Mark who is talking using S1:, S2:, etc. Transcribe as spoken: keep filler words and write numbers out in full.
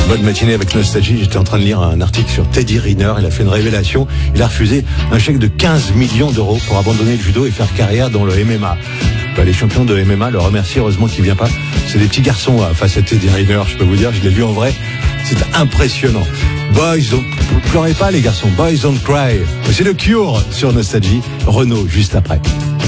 S1: Bonne matinée avec Nostalgie. J'étais en train de lire un article sur Teddy Riner. Il a fait une révélation. Il a refusé un chèque de quinze millions d'euros pour abandonner le judo et faire carrière dans le M M A. Bah, les champions de M M A le remercient, heureusement qu'il vient pas. C'est des petits garçons face à Teddy Riner, je peux vous dire. Je l'ai vu en vrai. C'est impressionnant. Boys don't... Pleurez pas les garçons. Boys don't cry. C'est le Cure sur Nostalgie. Renaud juste après.